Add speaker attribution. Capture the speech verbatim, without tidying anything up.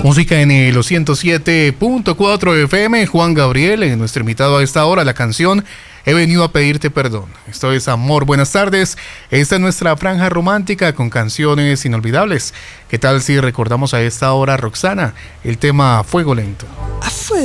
Speaker 1: Música en los ciento siete punto cuatro F M. Juan Gabriel, nuestro invitado a esta hora. La canción He venido a pedirte perdón. Esto es Amor. Buenas tardes. Esta es nuestra franja romántica con canciones inolvidables. ¿Qué tal si recordamos a esta hora, Roxana, el tema Fuego Lento?